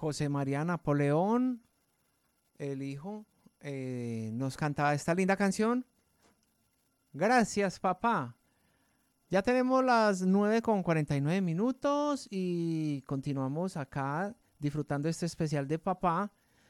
José María Napoleón, el hijo, nos cantaba esta linda canción. Gracias, papá. Ya tenemos las 9:49 y continuamos acá disfrutando este especial de papá.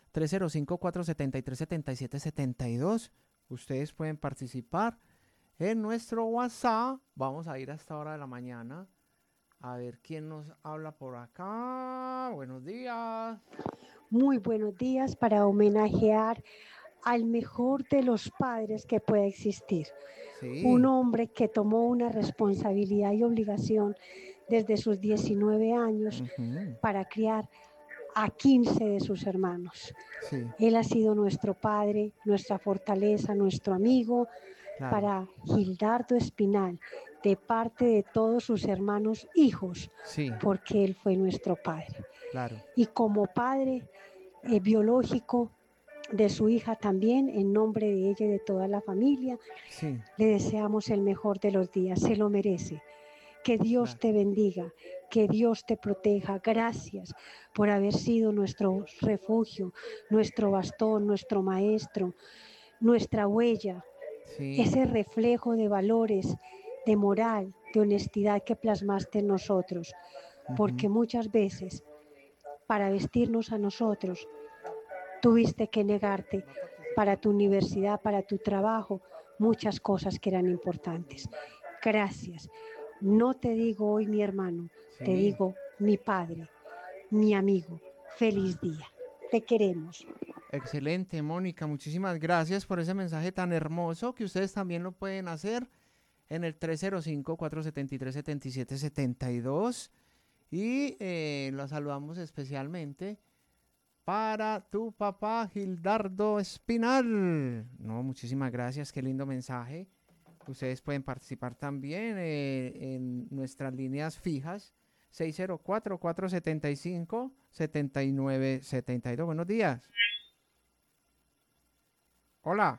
305-473-7772. Ustedes pueden participar en nuestro WhatsApp. Vamos a ir a esta hora de la mañana a ver quién nos habla por acá. Buenos días. Muy buenos días para homenajear al mejor de los padres que pueda existir. Un Sí. hombre que tomó una responsabilidad y obligación desde sus 19 años Ujú. para criar a 15 de sus hermanos. Sí, Él ha sido nuestro padre, nuestra fortaleza, nuestro amigo. claro, Para Gildardo Espinal, de parte de todos sus hermanos hijos, sí, porque él fue nuestro padre. claro, Y como padre biológico de su hija también, en nombre de ella y de toda la familia, sí, le deseamos el mejor de los días, se lo merece. Que Dios claro. te bendiga, que Dios te proteja. Gracias por haber sido nuestro refugio, nuestro bastón, nuestro maestro, nuestra huella, Sí, ese reflejo de valores, de moral, de honestidad que plasmaste en nosotros. ujú, Porque muchas veces, para vestirnos a nosotros, tuviste que negarte para tu universidad, para tu trabajo, muchas cosas que eran importantes. Gracias. No te digo hoy mi hermano, te sí. digo mi padre, mi amigo. Feliz día. Te queremos. Excelente, Mónica. Muchísimas gracias por ese mensaje tan hermoso que ustedes también lo pueden hacer en el 305-473-7772. Y lo saludamos especialmente para tu papá Gildardo Espinal. No, muchísimas gracias, qué lindo mensaje. Ustedes pueden participar también en nuestras líneas fijas. 604-475-7972. Buenos días. Hola.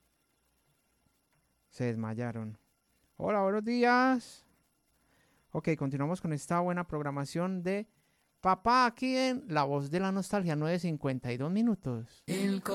Se desmayaron. Hola, buenos días. Ok, continuamos con esta buena programación de Papá aquí en La Voz de la Nostalgia, 9:52.